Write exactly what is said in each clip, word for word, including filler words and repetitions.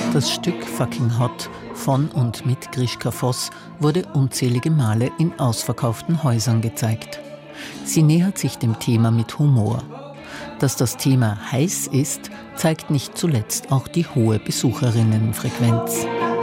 Das Stück Fucking Hot von und mit Grischka Voss wurde unzählige Male in ausverkauften Häusern gezeigt. Sie nähert sich dem Thema mit Humor. Dass das Thema heiß ist, zeigt nicht zuletzt auch die hohe Besucherinnenfrequenz.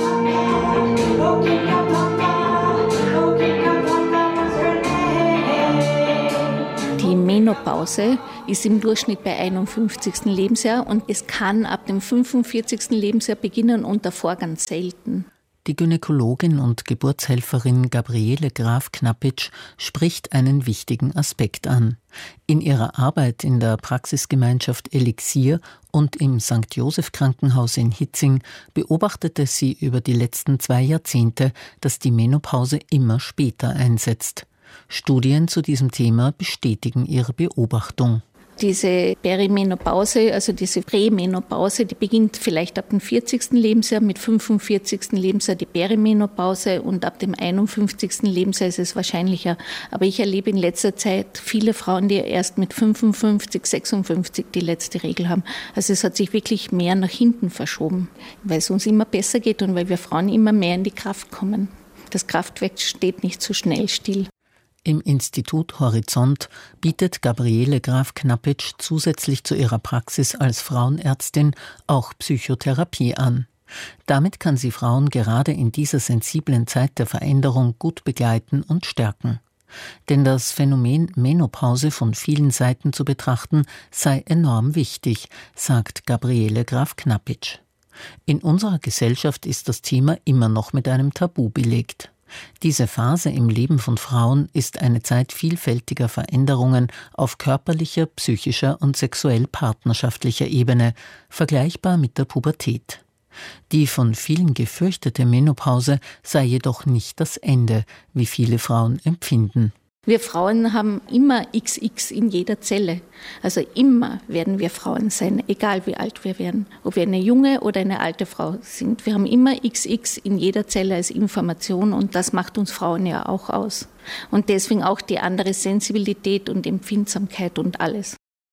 Die Menopause ist im Durchschnitt bei einundfünfzigsten Lebensjahr und es kann ab dem fünfundvierzigsten Lebensjahr beginnen und davor ganz selten. Die Gynäkologin und Geburtshelferin Gabriele Graf-Knappitsch spricht einen wichtigen Aspekt an. In ihrer Arbeit in der Praxisgemeinschaft Elixier und im Sankt Joseph Krankenhaus in Hitzing beobachtete sie über die letzten zwei Jahrzehnte, dass die Menopause immer später einsetzt. Studien zu diesem Thema bestätigen ihre Beobachtung. Diese Perimenopause, also diese Prämenopause, die beginnt vielleicht ab dem vierzigsten Lebensjahr, mit fünfundvierzigsten Lebensjahr die Perimenopause und ab dem einundfünfzigsten Lebensjahr ist es wahrscheinlicher. Aber ich erlebe in letzter Zeit viele Frauen, die erst mit fünfundfünfzig, sechsundfünfzig die letzte Regel haben. Also es hat sich wirklich mehr nach hinten verschoben, weil es uns immer besser geht und weil wir Frauen immer mehr in die Kraft kommen. Das Kraftwerk steht nicht so schnell still. Im Institut Horizont bietet Gabriele Graf-Knappitsch zusätzlich zu ihrer Praxis als Frauenärztin auch Psychotherapie an. Damit kann sie Frauen gerade in dieser sensiblen Zeit der Veränderung gut begleiten und stärken. Denn das Phänomen Menopause von vielen Seiten zu betrachten, sei enorm wichtig, sagt Gabriele Graf-Knappitsch. In unserer Gesellschaft ist das Thema immer noch mit einem Tabu belegt. Diese Phase im Leben von Frauen ist eine Zeit vielfältiger Veränderungen auf körperlicher, psychischer und sexuell-partnerschaftlicher Ebene, vergleichbar mit der Pubertät. Die von vielen gefürchtete Menopause sei jedoch nicht das Ende, wie viele Frauen empfinden. Wir Frauen haben immer X X in jeder Zelle. Also immer werden wir Frauen sein, egal wie alt wir werden. Ob wir eine junge oder eine alte Frau sind. Wir haben immer X X in jeder Zelle als Information und das macht uns Frauen ja auch aus. Und deswegen auch die andere Sensibilität und Empfindsamkeit und alles.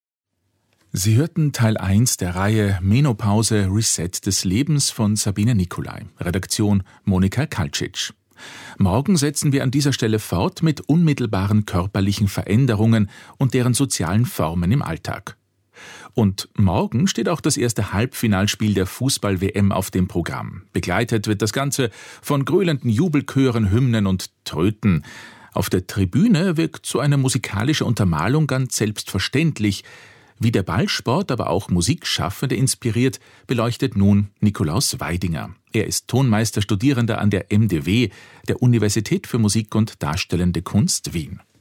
Sie hörten Teil eins der Reihe Menopause Reset des Lebens von Sabine Nicolai. Redaktion Monika Kaltschitsch. Morgen setzen wir an dieser Stelle fort mit unmittelbaren körperlichen Veränderungen und deren sozialen Formen im Alltag. Und morgen steht auch das erste Halbfinalspiel der Fußball-W M auf dem Programm. Begleitet wird das Ganze von gröhlenden Jubelchören, Hymnen und Tröten. Auf der Tribüne wirkt so eine musikalische Untermalung ganz selbstverständlich. Wie der Ballsport, aber auch Musikschaffende inspiriert, beleuchtet nun Nikolaus Weidinger. Er ist Tonmeisterstudierender an der M D W, der Universität für Musik und Darstellende Kunst Wien.